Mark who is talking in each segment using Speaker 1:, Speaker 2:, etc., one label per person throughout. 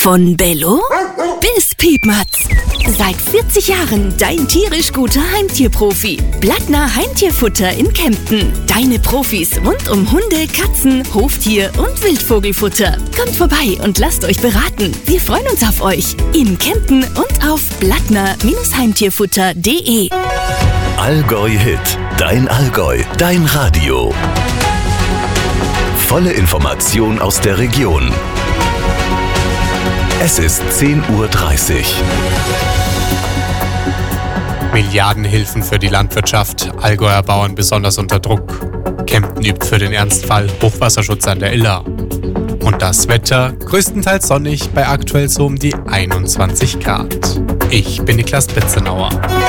Speaker 1: Von Bello bis Piepmatz. Seit 40 Jahren dein tierisch guter Heimtierprofi. Blattner Heimtierfutter in Kempten. Deine Profis rund um Hunde, Katzen, Hoftier und Wildvogelfutter. Kommt vorbei und lasst euch beraten. Wir freuen uns auf euch. In Kempten und auf blattner-heimtierfutter.de.
Speaker 2: Allgäu Hit. Dein Allgäu. Dein Radio. Volle Information aus der Region. Es ist 10:30 Uhr.
Speaker 3: Milliardenhilfen für die Landwirtschaft, Allgäuer Bauern besonders unter Druck. Kempten übt für den Ernstfall Hochwasserschutz an der Iller. Und das Wetter größtenteils sonnig bei aktuell so um die 21 Grad. Ich bin Niklas Betzenauer.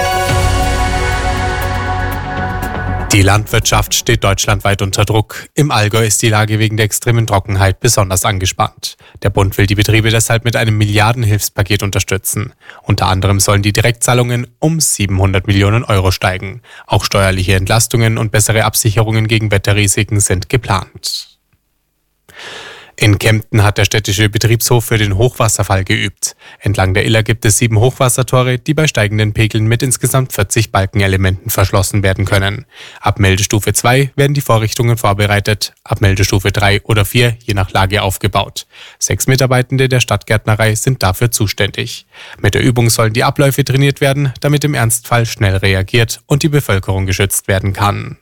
Speaker 3: Die Landwirtschaft steht deutschlandweit unter Druck. Im Allgäu ist die Lage wegen der extremen Trockenheit besonders angespannt. Der Bund will die Betriebe deshalb mit einem Milliardenhilfspaket unterstützen. Unter anderem sollen die Direktzahlungen um 700 Millionen Euro steigen. Auch steuerliche Entlastungen und bessere Absicherungen gegen Wetterrisiken sind geplant. In Kempten hat der städtische Betriebshof für den Hochwasserfall geübt. Entlang der Iller gibt es 7 Hochwassertore, die bei steigenden Pegeln mit insgesamt 40 Balkenelementen verschlossen werden können. Ab Meldestufe 2 werden die Vorrichtungen vorbereitet, ab Meldestufe 3 oder 4 je nach Lage aufgebaut. 6 Mitarbeitende der Stadtgärtnerei sind dafür zuständig. Mit der Übung sollen die Abläufe trainiert werden, damit im Ernstfall schnell reagiert und die Bevölkerung geschützt werden kann.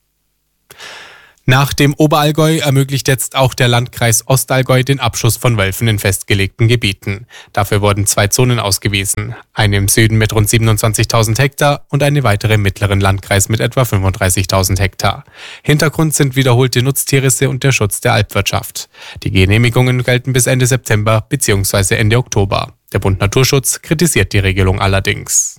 Speaker 3: Nach dem Oberallgäu ermöglicht jetzt auch der Landkreis Ostallgäu den Abschuss von Wölfen in festgelegten Gebieten. Dafür wurden 2 Zonen ausgewiesen. Eine im Süden mit rund 27.000 Hektar und eine weitere im mittleren Landkreis mit etwa 35.000 Hektar. Hintergrund sind wiederholte Nutztierrisse und der Schutz der Alpwirtschaft. Die Genehmigungen gelten bis Ende September bzw. Ende Oktober. Der Bund Naturschutz kritisiert die Regelung allerdings.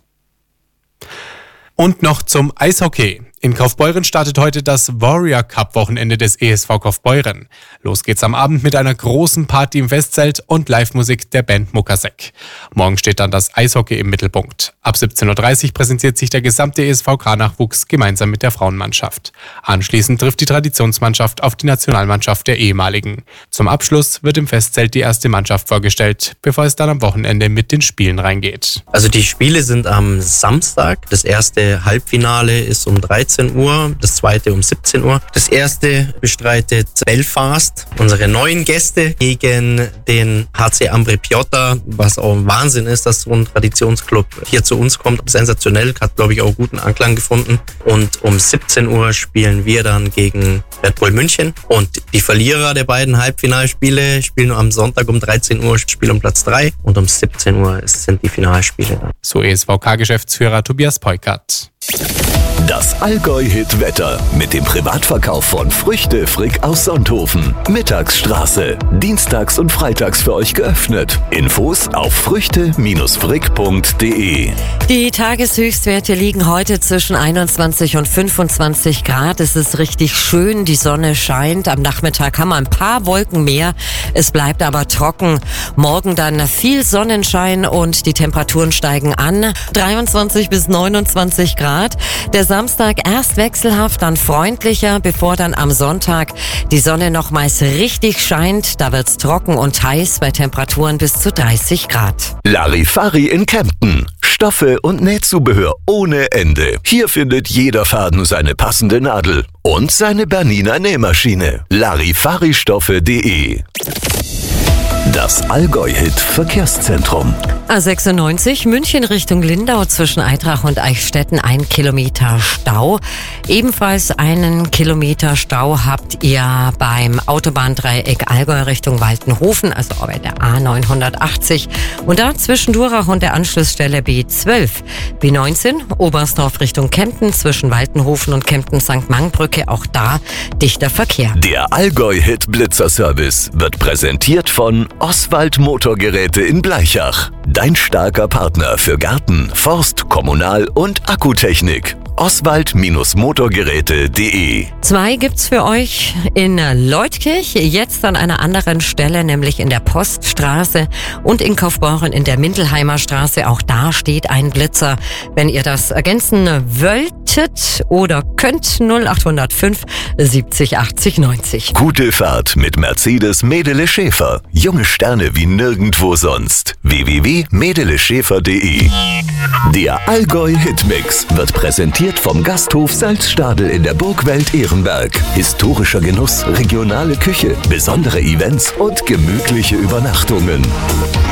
Speaker 3: Und noch zum Eishockey. In Kaufbeuren startet heute das Warrior Cup Wochenende des ESV Kaufbeuren. Los geht's am Abend mit einer großen Party im Festzelt und Live-Musik der Band Muckersek. Morgen steht dann das Eishockey im Mittelpunkt. Ab 17:30 Uhr präsentiert sich der gesamte ESVK-Nachwuchs gemeinsam mit der Frauenmannschaft. Anschließend trifft die Traditionsmannschaft auf die Nationalmannschaft der ehemaligen. Zum Abschluss wird im Festzelt die erste Mannschaft vorgestellt, bevor es dann am Wochenende mit den Spielen reingeht.
Speaker 4: Also die Spiele sind am Samstag. Das erste Halbfinale ist um 13 Uhr, das zweite um 17 Uhr. Das erste bestreitet Belfast, unsere neuen Gäste, gegen den HC Ambre Piotta, was auch ein Wahnsinn ist, dass so ein Traditionsclub hier zu uns kommt. Sensationell, hat glaube ich auch guten Anklang gefunden. Und um 17 Uhr spielen wir dann gegen Red Bull München. Und die Verlierer der beiden Halbfinalspiele spielen am Sonntag um 13 Uhr, Spiel um Platz 3 und um 17 Uhr sind die Finalspiele dann.
Speaker 3: So ESVK-Geschäftsführer Tobias Peukert.
Speaker 2: Das Allgäu-Hit-Wetter mit dem Privatverkauf von Früchte Frick aus Sonthofen. Mittagsstraße. Dienstags und freitags für euch geöffnet. Infos auf früchte-frick.de.
Speaker 5: Die Tageshöchstwerte liegen heute zwischen 21 und 25 Grad. Es ist richtig schön, die Sonne scheint. Am Nachmittag haben wir ein paar Wolken mehr. Es bleibt aber trocken. Morgen dann viel Sonnenschein und die Temperaturen steigen an. 23 bis 29 Grad. Der Samstag erst wechselhaft, dann freundlicher, bevor dann am Sonntag die Sonne nochmals richtig scheint. Da wird's trocken und heiß bei Temperaturen bis zu 30 Grad.
Speaker 2: Larifari in Kempten. Stoffe und Nähzubehör ohne Ende. Hier findet jeder Faden seine passende Nadel und seine Bernina Nähmaschine. Larifaristoffe.de. Das Allgäu-Hit Verkehrszentrum.
Speaker 5: A96 München Richtung Lindau zwischen Eitrach und Eichstätten 1 Kilometer Stau. Ebenfalls 1 Kilometer Stau habt ihr beim Autobahndreieck Allgäu Richtung Waltenhofen, also bei der A980. Und da zwischen Durach und der Anschlussstelle B12. B19 Oberstdorf Richtung Kempten zwischen Waltenhofen und Kempten-St. Mangbrücke, auch da dichter Verkehr.
Speaker 2: Der Allgäu-Hit Blitzerservice wird präsentiert von Oswald Motorgeräte in Bleichach. Dein starker Partner für Garten, Forst, Kommunal- und Akkutechnik. oswald-motorgeräte.de.
Speaker 5: 2 gibt's für euch in Leutkirch, jetzt an einer anderen Stelle, nämlich in der Poststraße und in Kaufbeuren in der Mindelheimer Straße. Auch da steht ein Blitzer. Wenn ihr das ergänzen wolltet oder könnt, 0805 70 80 90.
Speaker 2: Gute Fahrt mit Mercedes Medele Schäfer. Junge Sterne wie nirgendwo sonst. www.medeleschäfer.de. Der Allgäu Hitmix wird präsentiert vom Gasthof Salzstadel in der Burgwelt Ehrenberg. Historischer Genuss, regionale Küche, besondere Events und gemütliche Übernachtungen.